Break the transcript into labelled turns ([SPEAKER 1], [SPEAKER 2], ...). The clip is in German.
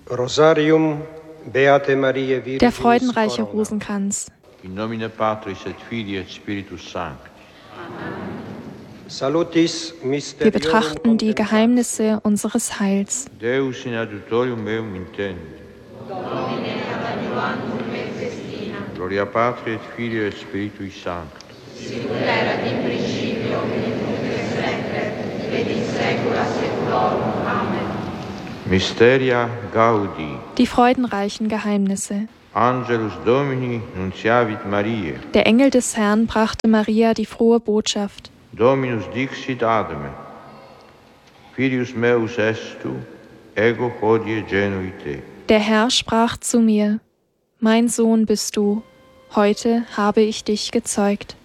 [SPEAKER 1] Rosarium Beate Mariae Virginis
[SPEAKER 2] Der freudenreiche
[SPEAKER 1] Corona.
[SPEAKER 2] Rosenkranz.
[SPEAKER 3] In nomine Patris et Filii et Spiritus Sancti.
[SPEAKER 1] Salutis
[SPEAKER 2] Wir
[SPEAKER 1] Mysteriorum
[SPEAKER 2] betrachten die
[SPEAKER 1] Contemplatio.
[SPEAKER 2] Geheimnisse unseres Heils.
[SPEAKER 3] Deus in adiutorium meum intende. Gloria Patri et Filii et Spiritui Sancti. Mysteria Gaudi.
[SPEAKER 2] Die freudenreichen Geheimnisse.
[SPEAKER 3] Angelus Domini nunciavit Mariae.
[SPEAKER 2] Der Engel des Herrn brachte Maria die frohe Botschaft.
[SPEAKER 3] Dominus dixit ad me. Filius meus est tu, ego hodie genui te.
[SPEAKER 2] Der Herr sprach zu mir: Mein Sohn bist du, heute habe ich dich gezeugt.